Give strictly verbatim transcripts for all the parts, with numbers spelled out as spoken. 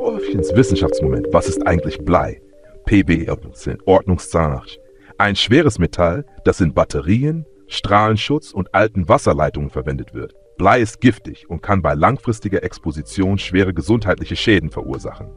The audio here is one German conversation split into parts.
Orphans Wissenschaftsmoment. Was ist eigentlich Blei? P B, Ordnungszahnarch. Ein schweres Metall, das in Batterien, Strahlenschutz und alten Wasserleitungen verwendet wird. Blei ist giftig und kann bei langfristiger Exposition schwere gesundheitliche Schäden verursachen.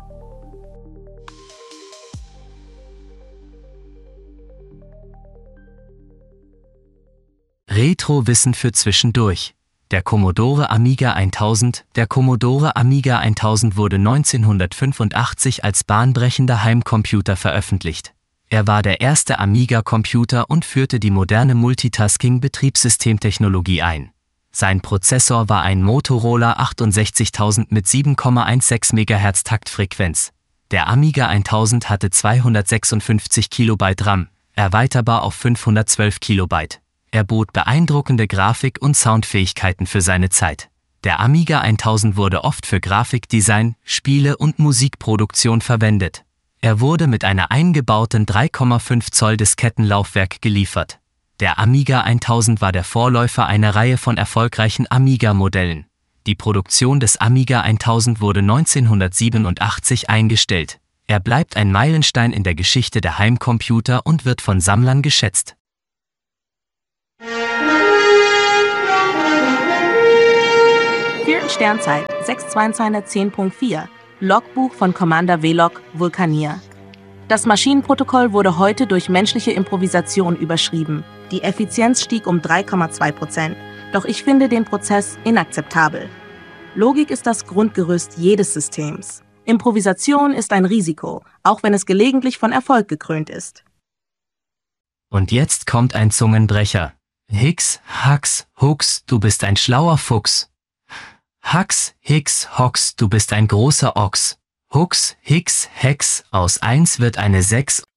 Retro-Wissen für zwischendurch. Der Commodore Amiga tausend. Der Commodore Amiga tausend wurde neunzehnhundertfünfundachtzig als bahnbrechender Heimcomputer veröffentlicht. Er war der erste Amiga-Computer und führte die moderne Multitasking-Betriebssystemtechnologie ein. Sein Prozessor war ein Motorola achtundsechzigtausend mit sieben Komma sechzehn Megahertz Taktfrequenz. Der Amiga tausend hatte zweihundertsechsundfünfzig Kilobyte RAM, erweiterbar auf fünfhundertzwölf Kilobyte. Er bot beeindruckende Grafik- und Soundfähigkeiten für seine Zeit. Der Amiga tausend wurde oft für Grafikdesign, Spiele und Musikproduktion verwendet. Er wurde mit einer eingebauten drei Komma fünf Zoll Diskettenlaufwerk geliefert. Der Amiga tausend war der Vorläufer einer Reihe von erfolgreichen Amiga-Modellen. Die Produktion des Amiga tausend wurde neunzehnhundertsiebenundachtzig eingestellt. Er bleibt ein Meilenstein in der Geschichte der Heimcomputer und wird von Sammlern geschätzt. Sternzeit sechs zweihundertzehn Punkt vier Logbuch von Commander Velok, Vulkanier. Das Maschinenprotokoll wurde heute durch menschliche Improvisation überschrieben. Die Effizienz stieg um drei Komma zwei Prozent, doch ich finde den Prozess inakzeptabel. Logik ist das Grundgerüst jedes Systems. Improvisation ist ein Risiko, auch wenn es gelegentlich von Erfolg gekrönt ist. Und jetzt kommt ein Zungenbrecher. Hicks, Hacks, Hooks, du bist ein schlauer Fuchs. Hacks, Hicks, Hocks, du bist ein großer Ochs. Hooks, Hicks, Hex, aus eins wird eine sechs